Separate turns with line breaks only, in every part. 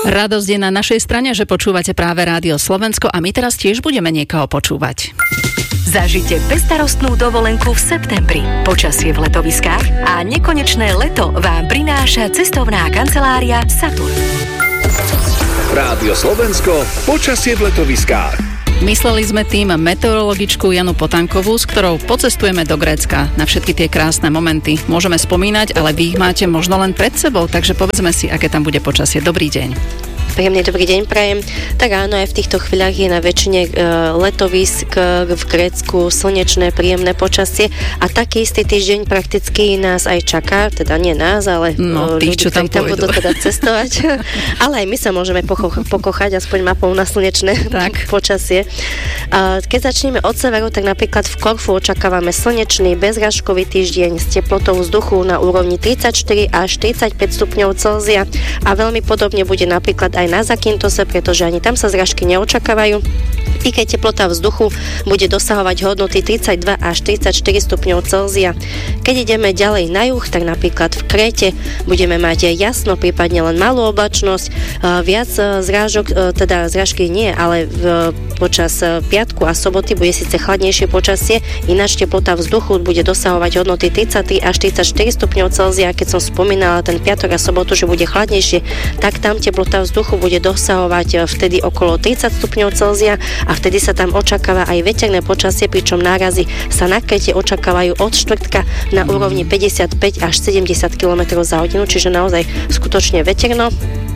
Radosť je na našej strane, že počúvate práve Rádio Slovensko a my teraz tiež budeme niekoho počúvať.
Zažite bezstarostnú dovolenku v septembri, počasie v letoviskách a nekonečné leto vám prináša cestovná kancelária Saturn.
Rádio Slovensko, počasie v letoviskách.
Mysleli sme tým meteorologičku Janu Potankovú, s ktorou pocestujeme do Grécka. Na všetky tie krásne momenty môžeme spomínať, ale vy ich máte možno len pred sebou, takže povedzme si, aké tam bude počasie. Dobrý deň.
Príjemný dobrý deň prajem. Tak áno, aj v týchto chvíľach je na väčšine letovisk v Grécku slnečné, príjemné počasie a taký istý týždeň prakticky nás aj čaká, teda nie nás, ale
tých, čo tam
budú teda cestovať. Ale aj my sa môžeme pokochať aspoň mapou na slnečné počasie. Keď začneme od severu, tak napríklad v Korfu očakávame slnečný, bezrážkový týždeň s teplotou vzduchu na úrovni 34 až 45 stupňov Celzia a veľmi podobne bude napríklad aj na Zakintose, pretože ani tam sa zrážky neočakávajú. I keď teplota vzduchu bude dosahovať hodnoty 32 až 34 stupňov Celzia. Keď ideme ďalej na juh, tak napríklad v Kréte budeme mať jasno, prípadne len malú oblačnosť, viac zrážok, teda zrážky nie, ale počas piatku a soboty bude síce chladnejšie počasie, ináč teplota vzduchu bude dosahovať hodnoty 33 až 34 stupňov Celzia. Keď som spomínala ten piatok a sobotu, že bude chladnejšie, tak tam teplota vzduchu bude dosahovať vtedy okolo 30 stupňov Celzia a vtedy sa tam očakáva aj veterné počasie, pričom nárazy sa na Krete očakávajú od štvrtka na úrovni 55 až 70 km za hodinu, čiže naozaj skutočne veterno.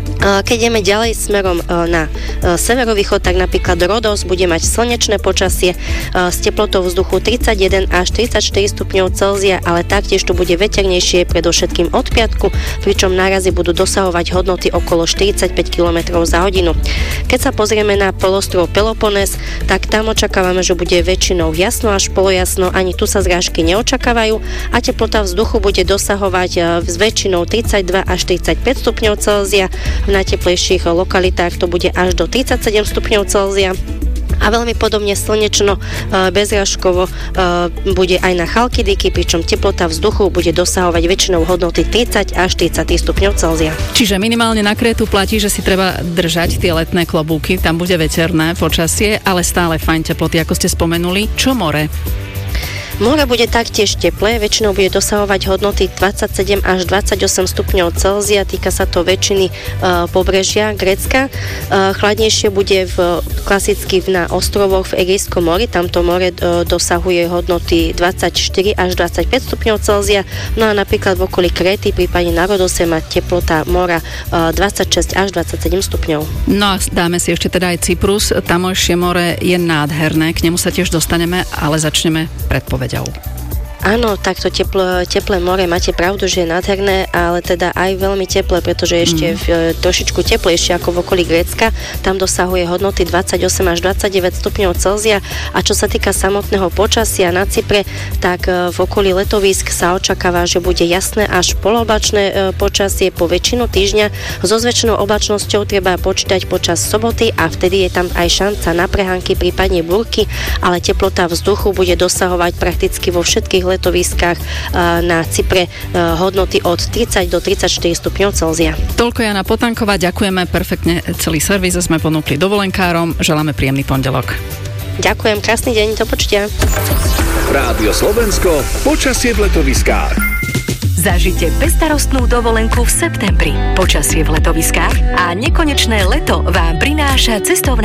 Keď ideme ďalej smerom na severovýchod, tak napríklad Rodos bude mať slnečné počasie s teplotou vzduchu 31 až 34 stupňov Celzia, ale taktiež tu bude veternejšie predovšetkým od piatku, pričom nárazy budú dosahovať hodnoty okolo 45 km za hodinu. Keď sa pozrieme na polostrov Peloponés, tak tam očakávame, že bude väčšinou jasno až polojasno, ani tu sa zrážky neočakávajú a teplota vzduchu bude dosahovať s väčšinou 32 až 35 stupňov Celzia. V najteplejších lokalitách to bude až do 37 stupňov Celzia. A veľmi podobne slnečno, bezrážkovo bude aj na Chalkidiky, pričom teplota vzduchu bude dosahovať väčšinou hodnoty 30 až 30 stupňov Celzia.
Čiže minimálne na Krétu platí, že si treba držať tie letné klobúky, tam bude veterné počasie, ale stále fajn teploty, ako ste spomenuli. Čo more?
More bude taktiež teplé, väčšinou bude dosahovať hodnoty 27 až 28 stupňov Celzia, týka sa to väčšiny pobrežia Grécka. Chladnejšie bude klasicky na ostrovoch v Egejskom mori, tamto more dosahuje hodnoty 24 až 25 stupňov Celzia, no a napríklad v okolí Kréty, prípadne na Rodose má teplota mora 26 až 27 stupňov.
No a dáme si ešte teda aj Cyprus, tamojšie more je nádherné, k nemu sa tiež dostaneme, ale začneme predpovedať.
Áno, takto teplé more, máte pravdu, že je nádherné, ale teda aj veľmi teplé, pretože ešte trošičku teplejšie ako v okolí Grécka, tam dosahuje hodnoty 28 až 29 stupňov Celzia a čo sa týka samotného počasia na Cypre, tak v okolí letovisk sa očakáva, že bude jasné až poloblačné počasie po väčšinu týždňa. So zväčšenou oblačnosťou treba počítať počas soboty a vtedy je tam aj šanca na prehánky, prípadne búrky, ale teplota vzduchu bude dosahovať prakticky vo všetkých letoviskách na Cypre hodnoty od 30 do 34 stupňov Celzia.
Toľko Jana Potanková, ďakujeme, perfektne celý servis sme ponúkli dovolenkárom, želáme príjemný pondelok.
Ďakujem, krásny deň, do počutia.
Rádio Slovensko, počasie v letoviskách.
Zažite bezstarostnú dovolenku v septembri, počasie v letoviskách a nekonečné leto vám prináša cestovná